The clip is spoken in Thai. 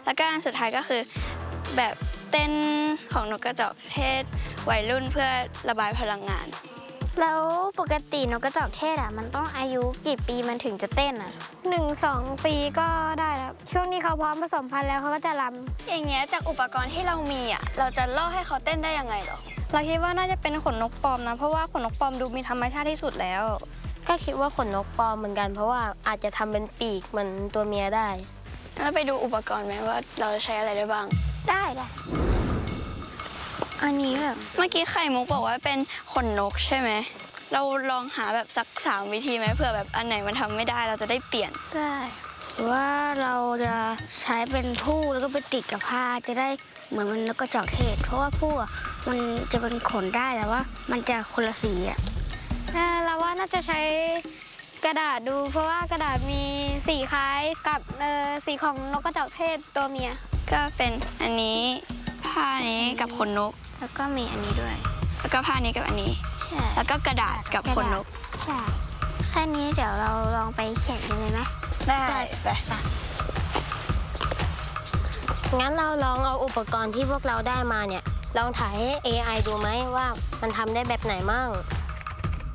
แล้วก็อันสุดท้ายก็คือแบบเต้นของนกกระจอกเทศวัยรุ่นเพื่อระบายพลังงานแล้วปกตินกกระจอกเทศอ่ะมันต้องอายุกี่ปีมันถึงจะเต้นอ่ะ1-2 ปีก็ได้แล้วช่วงนี้เขาพร้อมผสมพันธุ์แล้วเขาก็จะรำอย่างเงี้ยจากอุปกรณ์ที่เรามีอ่ะเราจะล่อให้เขาเต้นได้ยังไงหรอเราคิดว่าน่าจะเป็นขนนกปลอมนะเพราะว่าขนนกปลอมดูมีธรรมชาติที่สุดแล้วก็คิดว่าขนนกปลอมเหมือนกันเพราะว่าอาจจะทำเป็นปีกเหมือนตัวเมียได้แล้วไปดูอุปกรณ์ไหมว่าเราจะใช้อะไรได้บ้างได้อันนี้แบบเมื่อกี้ไข่มุกบอกว่าเป็นขนนกใช่ไหมเราลองหาแบบสัก3 วิธีไหมเผื่อแบบอันไหนมันทำไม่ได้เราจะได้เปลี่ยนได้หรือว่าเราจะใช้เป็นผู้แล้วก็ไปติดกับผ้าจะได้เหมือนมันนกกระจอกเทศเพราะว่าผู้มันจะเป็นขนได้แต่ว่ามันจะคนละสีอ่ะเราว่าน่าจะใช้กระดาษดูเพราะว่ากระดาษมีสีคล้ายกับสีของนกกระจอกเทศตัวเมียก็เป็นอันนี้ผ้านี้กับขนนกแล้วก็มีอันนี้ด้วยแล้วก็ผ้านี้กับอันนี้ใช่แล้วก็กระดาษกับขนนกใช่แค่นี้เดี๋ยวเราลองไปเขียนกันเลยไหมได้ไปงั้นเราลองเอาอุปกรณ์ที่พวกเราได้มาเนี่ยลองถ่ายให้ AI ดูไหมว่ามันทำได้แบบไหนมั่ง